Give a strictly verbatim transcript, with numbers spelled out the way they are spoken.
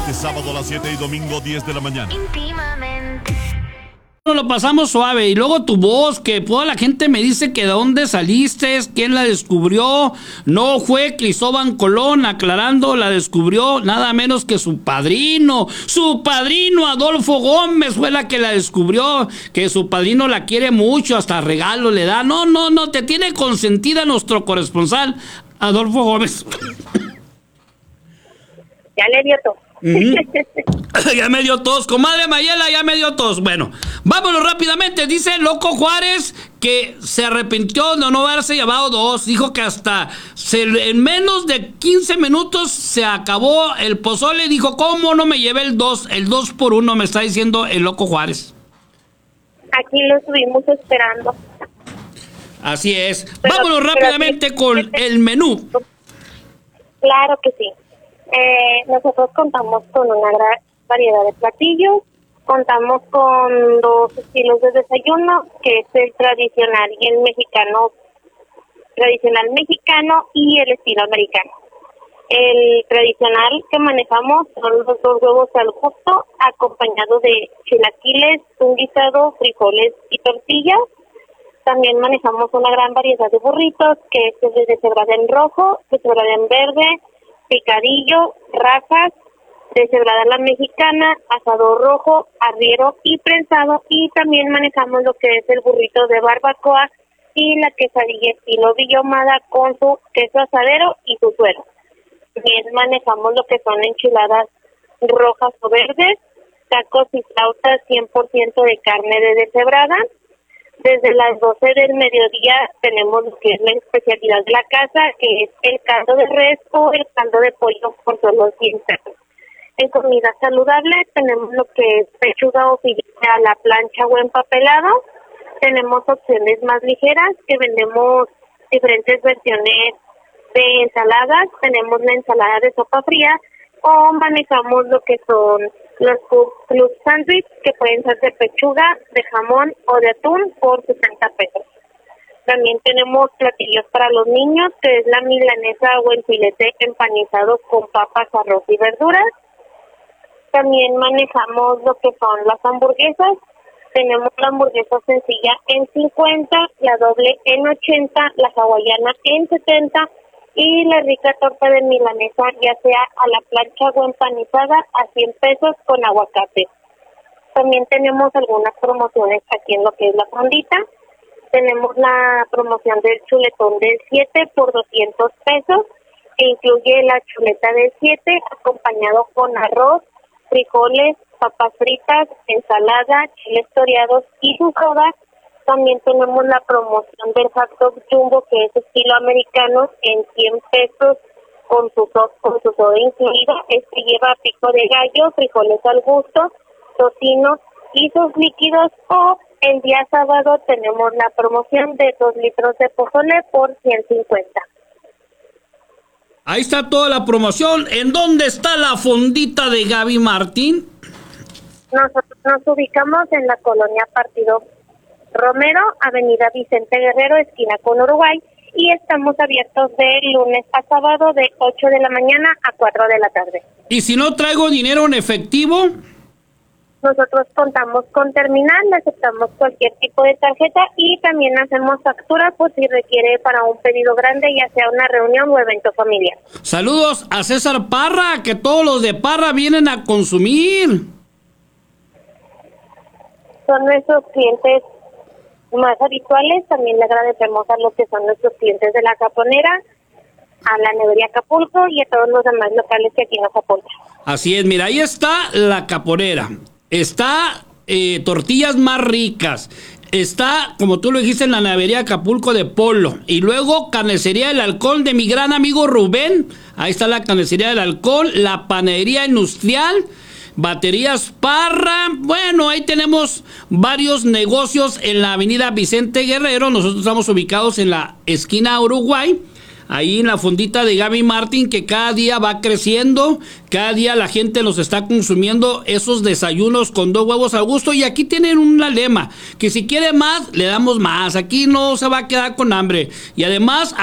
Este sábado a las siete y domingo diez de la mañana. Íntimamente. Nos lo pasamos suave. Y luego tu voz, que toda la gente me dice que de dónde saliste, quién la descubrió. No fue Cristóbal Colón, aclarando, la descubrió nada menos que su padrino. Su padrino Adolfo Gómez fue la que la descubrió. Que su padrino la quiere mucho, hasta regalo le da. No, no, no, te tiene consentida nuestro corresponsal Adolfo Gómez. Ya le dio todo. Uh-huh. Ya me dio tos, comadre Mayela, ya me dio tos. Bueno, vámonos rápidamente. Dice Loco Juárez que se arrepintió de no haberse llevado dos. Dijo que hasta se, en menos de quince minutos se acabó el pozole. Dijo, ¿cómo no me llevé el dos? El dos por uno, me está diciendo el Loco Juárez. Aquí lo estuvimos esperando. Así es. Pero, vámonos rápidamente sí, con el menú. Claro que sí. Eh, nosotros contamos con una gran variedad de platillos, contamos con dos estilos de desayuno, que es el tradicional y el mexicano, tradicional mexicano y el estilo americano. El tradicional que manejamos son los dos huevos al gusto, acompañado de chilaquiles, un guisado, frijoles y tortillas. También manejamos una gran variedad de burritos, que es el de deshebrada en rojo, deshebrada en verde, picadillo, rajas, deshebrada a la mexicana, asado rojo, arriero y prensado. Y también manejamos lo que es el burrito de barbacoa y la quesadilla estilo villomada con su queso asadero y su suero. También manejamos lo que son enchiladas rojas o verdes, tacos y flautas cien por ciento de carne de deshebrada. Desde las doce del mediodía tenemos lo que es la especialidad de la casa, que es el caldo de res o el caldo de pollo por solo cien pesos. En comida saludable tenemos lo que es pechuga o filete a la plancha o empapelado. Tenemos opciones más ligeras, que vendemos diferentes versiones de ensaladas. Tenemos la ensalada de sopa fría o manejamos lo que son los club sándwich, que pueden ser de pechuga, de jamón o de atún por sesenta pesos. También tenemos platillos para los niños, que es la milanesa o el filete empanizado con papas, arroz y verduras. También manejamos lo que son las hamburguesas. Tenemos la hamburguesa sencilla en cincuenta, la doble en ochenta, la hawaiana en setenta y la rica torta de milanesa, ya sea a la plancha o empanizada, a cien pesos con aguacate. También tenemos algunas promociones aquí en lo que es la fondita. Tenemos la promoción del chuletón del siete por doscientos pesos, que incluye la chuleta del siete acompañado con arroz, frijoles, papas fritas, ensalada, chiles toreados y su soda. También tenemos la promoción del hot dog jumbo, que es estilo americano, en cien pesos con su, con su soda incluida. Este lleva pico de gallo, frijoles al gusto, tocino y sus líquidos. O el día sábado tenemos la promoción de dos litros de pozole por ciento cincuenta. Ahí está toda la promoción. ¿En dónde está la fondita de Gaby Martín? Nosotros nos ubicamos en la colonia Partido Romero, avenida Vicente Guerrero, esquina con Uruguay, y estamos abiertos de lunes a sábado de ocho de la mañana a cuatro de la tarde. ¿Y si no traigo dinero en efectivo? Nosotros contamos con terminal, aceptamos cualquier tipo de tarjeta y también hacemos factura por si requiere para un pedido grande, ya sea una reunión o evento familiar. Saludos a César Parra, que todos los de Parra vienen a consumir. Son nuestros clientes más habituales. También le agradecemos a los que son nuestros clientes de la Caponera, a la Nevería Acapulco y a todos los demás locales que aquí nos apoyan. Así es, mira, ahí está la Caponera, está eh, tortillas más ricas, está, como tú lo dijiste, en la Nevería Acapulco de Polo, y luego Carnicería del Halcón de mi gran amigo Rubén. Ahí está la Carnicería del Halcón, la Panadería Industrial, Baterías Parra. Bueno, ahí tenemos varios negocios en la avenida Vicente Guerrero. Nosotros estamos ubicados en la esquina Uruguay, ahí en la fondita de Gaby Martín, que cada día va creciendo, cada día la gente los está consumiendo esos desayunos con dos huevos al gusto. Y aquí tienen una lema, que si quiere más, le damos más, aquí no se va a quedar con hambre. Y además